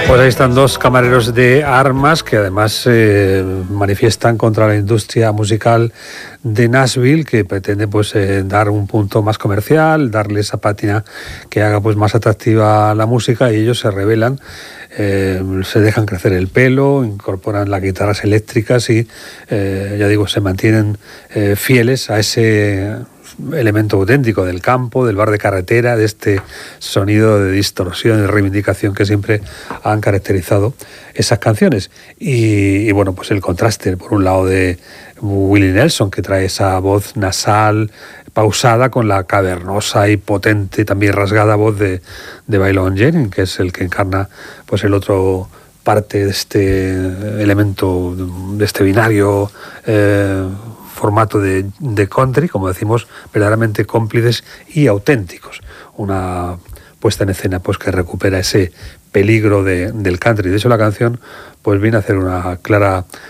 Pues ahí están dos camareros de armas que además manifiestan contra la industria musical de Nashville, que pretende pues dar un punto más comercial, darle esa pátina que haga pues más atractiva la música, y ellos se rebelan, se dejan crecer el pelo, incorporan las guitarras eléctricas y ya digo, se mantienen fieles a ese elemento auténtico del campo, del bar de carretera, de este sonido de distorsión y reivindicación que siempre han caracterizado esas canciones. Y bueno, pues el contraste, por un lado, de Willie Nelson, que trae esa voz nasal, pausada, con la cavernosa y potente, también rasgada voz de Waylon Jennings, que es el que encarna pues el otro parte de este elemento, de este binario formato de country, como decimos, verdaderamente cómplices y auténticos. Una puesta en escena pues que recupera ese peligro del country. De hecho, la canción pues viene a hacer una clara